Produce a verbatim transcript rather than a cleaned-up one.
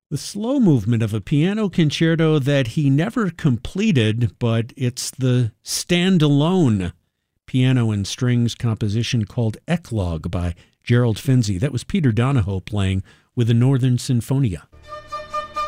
The slow movement of a piano concerto that he never completed, but it's the standalone piano and strings composition called Eclogue by Gerald Finzi. That was Peter Donahoe playing with the Northern Sinfonia.